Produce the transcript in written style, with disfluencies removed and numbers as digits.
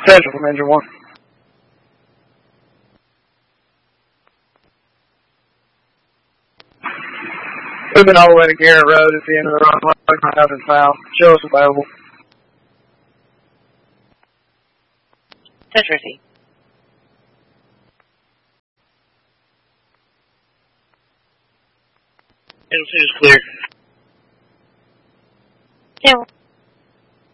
Central from Engine 1. Moving all the way to Garrett Road at the end of the runway. Nothing found. Show us available. Central receive. Middle 2 is clear. Yeah.